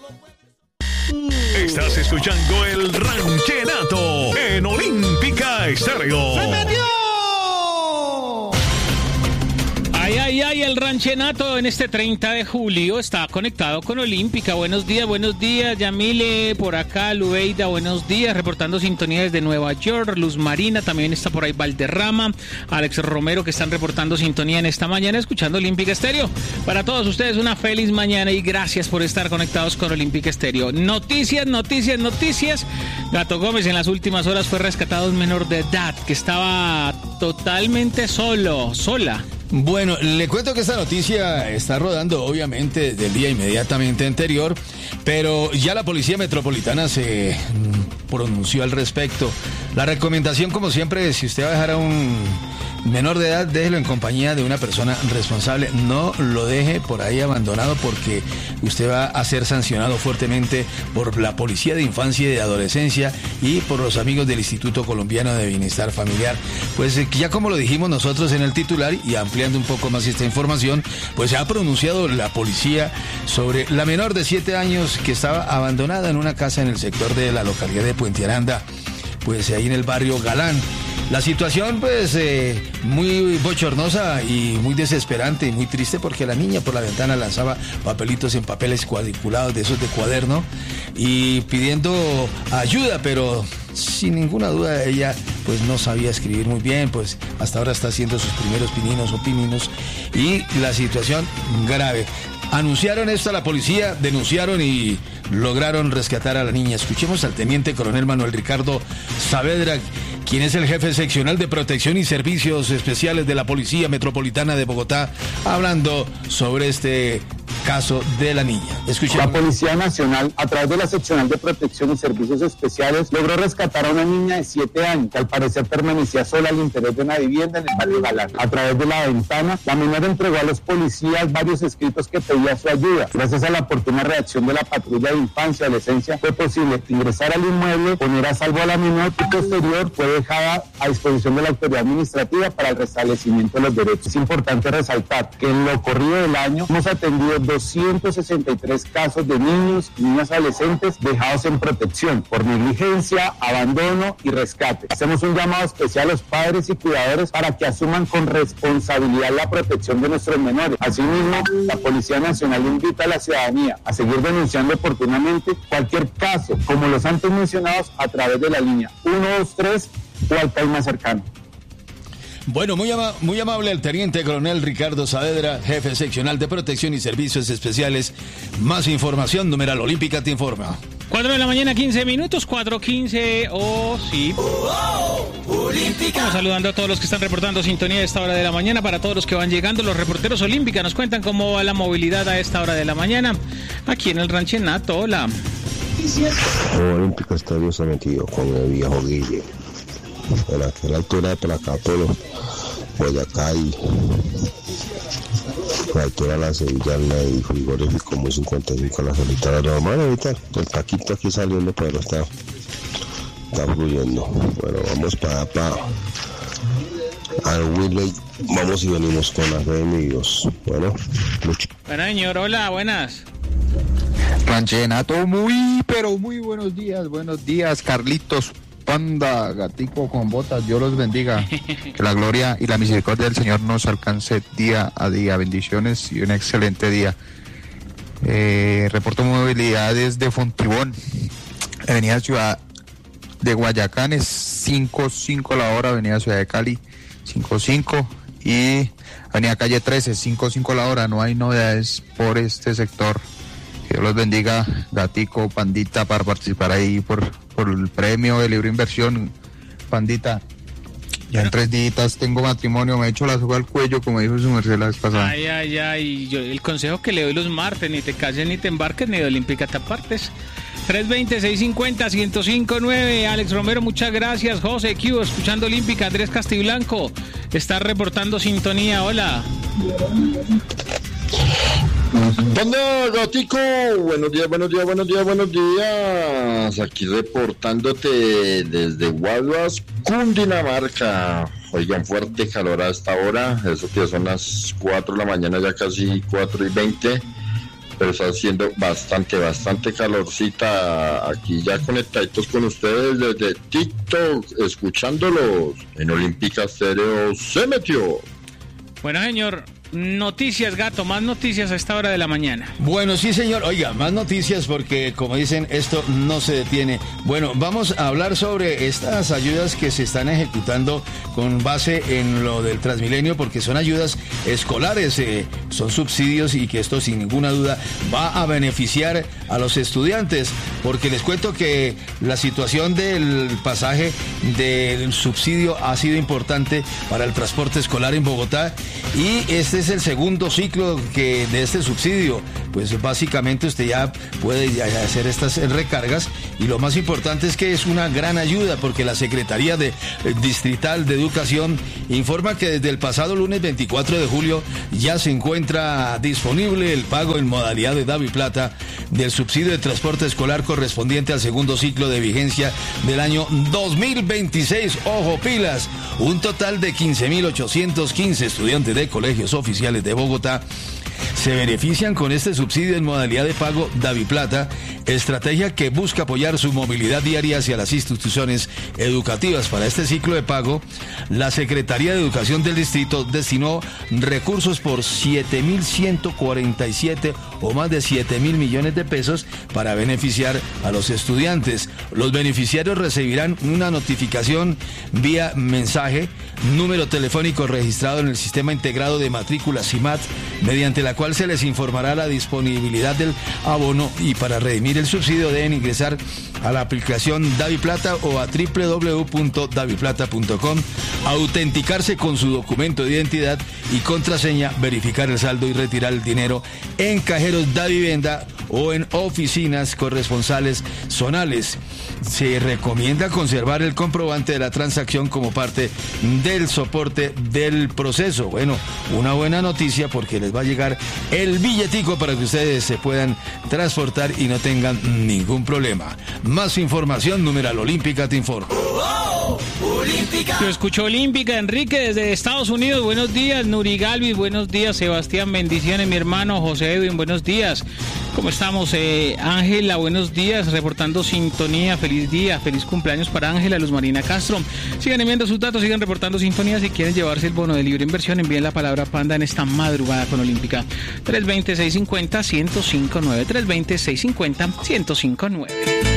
Estás escuchando el Ranchenato en Olímpica Estéreo. ¡Se metió! Ay, el Ranchenato en este 30 de julio está conectado con Olímpica. Buenos días, Yamile, por acá, Lubeida, buenos días, reportando sintonía desde Nueva York. Luz Marina, también está por ahí Valderrama, Alex Romero, que están reportando sintonía en esta mañana, escuchando Olímpica Estéreo. Para todos ustedes, una feliz mañana y gracias por estar conectados con Olímpica Estéreo. Noticias. Gato Gómez en las últimas horas fue rescatado un menor de edad que estaba totalmente sola. Bueno, le cuento que esta noticia está rodando obviamente del día inmediatamente anterior, pero ya la Policía Metropolitana se pronunció al respecto. La recomendación, como siempre, si usted va a dejar a un menor de edad, déjelo en compañía de una persona responsable. No lo deje por ahí abandonado porque usted va a ser sancionado fuertemente por la Policía de Infancia y de Adolescencia y por los amigos del Instituto Colombiano de Bienestar Familiar. Pues ya como lo dijimos nosotros en el titular y ampliando un poco más esta información, pues se ha pronunciado la policía sobre la menor de 7 años que estaba abandonada en una casa en el sector de la localidad de Puente Aranda, pues ahí en el barrio Galán. La situación pues muy bochornosa y muy desesperante y muy triste porque la niña por la ventana lanzaba papelitos en papeles cuadriculados de esos de cuaderno y pidiendo ayuda, pero sin ninguna duda ella pues no sabía escribir muy bien, pues hasta ahora está haciendo sus primeros pininos y la situación grave. Anunciaron esto a la policía, denunciaron y lograron rescatar a la niña. Escuchemos al teniente coronel Manuel Ricardo Saavedra, quien es el jefe seccional de protección y servicios especiales de la Policía Metropolitana de Bogotá, hablando sobre este caso de la niña. Escuchemos. La Policía Nacional, a través de la seccional de protección y servicios especiales, logró rescatar a una niña de 7 años, que al parecer permanecía sola al interior de una vivienda en el barrio Galán. A través de la ventana, la menor entregó a los policías varios escritos que pedía su ayuda. Gracias a la oportuna reacción de la patrulla de infancia y adolescencia, fue posible ingresar al inmueble, poner a salvo a la menor y posterior fue dejada a disposición de la autoridad administrativa para el restablecimiento de los derechos. Es importante resaltar que en lo corrido del año hemos atendido 263 casos de niños y niñas adolescentes dejados en protección por negligencia, abandono y rescate. Hacemos un llamado especial a los padres y cuidadores para que asuman con responsabilidad la protección de nuestros menores. Asimismo, la Policía Nacional invita a la ciudadanía a seguir denunciando oportunamente cualquier caso, como los antes mencionados, a través de la línea 123 o al país más cercano. Bueno, muy amable el teniente coronel Ricardo Saavedra, jefe seccional de protección y servicios especiales. Más información, numeral Olímpica te informa. 4 de la mañana, 15 minutos, 4:15, sí. Olímpica. Estamos saludando a todos los que están reportando sintonía a esta hora de la mañana. Para todos los que van llegando, los reporteros Olímpica nos cuentan cómo va la movilidad a esta hora de la mañana. Aquí en el Ranchenato, hola. Olímpica Estéreo se ha metido con el viejo Guille. En aquella altura de Placapolo, Boyacá y la altura de la Sevillana y frigorífico como 55 la solitaria normal. Ahorita el taquito aquí saliendo, pero está fluyendo. Bueno, vamos para al Whitley, vamos y venimos con la fe de mi Dios. Bueno, Bueno, señor, hola, buenas. Ranchenato, pero muy buenos días, Carlitos, Panda, Gatico con botas, Dios los bendiga, que la gloria y la misericordia del Señor nos alcance día a día, bendiciones y un excelente día. Reporto movilidad desde Fontibón, avenida Ciudad de Guayacán es 5:05 la hora, avenida Ciudad de Cali 5:05 y avenida Calle 13 5:05 la hora, no hay novedades por este sector. Que Dios los bendiga, Gatico, Pandita, para participar ahí por el premio de libre inversión. Pandita, ya en 3 días tengo matrimonio, me he hecho la soga al cuello, como dijo su merced la vez pasada. Ay, yo el consejo que le doy los martes, ni te cases ni te embarques, ni de Olímpica te apartes. 320-650-1059, Alex Romero, muchas gracias. José Q, escuchando Olímpica. Andrés Castiblanco está reportando sintonía, hola. ¿Dónde, Gatico? Buenos días. Aquí reportándote desde Guaduas, Cundinamarca. Oigan, fuerte calor a esta hora, eso que son las 4 de la mañana, ya casi 4:20. pero está haciendo bastante calorcita aquí ya conectaditos con ustedes desde TikTok, escuchándolos en Olímpica Estéreo se metió. Bueno, señor, noticias, gato, más noticias a esta hora de la mañana. Bueno, sí, señor. Oiga, más noticias porque, como dicen, esto no se detiene. Bueno, vamos a hablar sobre estas ayudas que se están ejecutando con base en lo del Transmilenio, porque son ayudas escolares, son subsidios y que esto, sin ninguna duda, va a beneficiar a los estudiantes, porque les cuento que la situación del pasaje del subsidio ha sido importante para el transporte escolar en Bogotá, y este es el segundo ciclo de este subsidio. Pues básicamente usted ya puede hacer estas recargas, y lo más importante es que es una gran ayuda, porque la Secretaría Distrital de Educación informa que desde el pasado lunes 24 de julio ya se encuentra disponible el pago en modalidad de DaviPlata del subsidio de transporte escolar correspondiente al segundo ciclo de vigencia del año 2026. Ojo, pilas, un total de 15.815 estudiantes de colegios oficiales de Bogotá se benefician con este subsidio en modalidad de pago DaviPlata, estrategia que busca apoyar su movilidad diaria hacia las instituciones educativas. Para este ciclo de pago, la Secretaría de Educación del Distrito destinó recursos por 7.147 o más de 7.000 millones de pesos para beneficiar a los estudiantes. Los beneficiarios recibirán una notificación vía mensaje, número telefónico registrado en el Sistema Integrado de Matrícula SIMAT, mediante la cual se les informará la disponibilidad del abono, y para redimir el subsidio deben ingresar a la aplicación DaviPlata o a www.daviplata.com, autenticarse con su documento de identidad y contraseña, verificar el saldo y retirar el dinero en cajeros Davivienda o en oficinas corresponsales zonales. Se recomienda conservar el comprobante de la transacción como parte del soporte del proceso. Bueno, una buena noticia, porque les va a llegar el billetico para que ustedes se puedan transportar y no tengan ningún problema. Más información, numeral Olímpica te informa. Lo escuchó Olímpica. Enrique desde Estados Unidos, buenos días. Nuri Galvis, buenos días. Sebastián, bendiciones. Mi hermano José Edwin, buenos días. ¿Cómo estamos? Ángela, buenos días, reportando sintonía. Feliz día, feliz cumpleaños para Ángela. Luz Marina Castro, sigan enviando sus datos, sigan reportando sintonía. Si quieren llevarse el bono de libre inversión, envíen la palabra panda en esta madrugada con Olímpica. 320-650-1059, 320-650-1059.